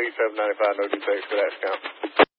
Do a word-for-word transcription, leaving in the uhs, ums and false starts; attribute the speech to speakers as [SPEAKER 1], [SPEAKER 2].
[SPEAKER 1] Lee seven ninety-five, no defects for that count.